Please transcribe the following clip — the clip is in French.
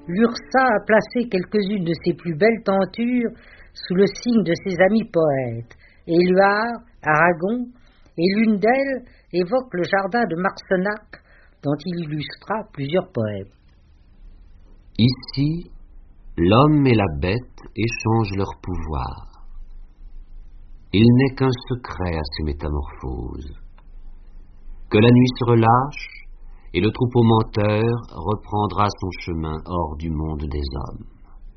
Lursa a placé quelques-unes de ses plus belles tentures sous le signe de ses amis poètes. Éluard, Aragon, et l'une d'elles évoque le jardin de Marcenac, dont il illustra plusieurs poèmes. Ici, l'homme et la bête échangent leur pouvoir. Il n'est qu'un secret à ces métamorphoses. Que la nuit se relâche, et le troupeau menteur reprendra son chemin hors du monde des hommes.